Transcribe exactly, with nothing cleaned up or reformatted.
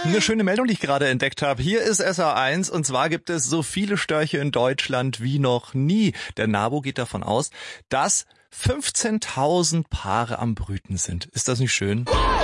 Eine schöne Meldung, die ich gerade entdeckt habe. Hier ist S R eins und zwar gibt es so viele Störche in Deutschland wie noch nie. Der NABU geht davon aus, dass fünfzehntausend Paare am Brüten sind. Ist das nicht schön?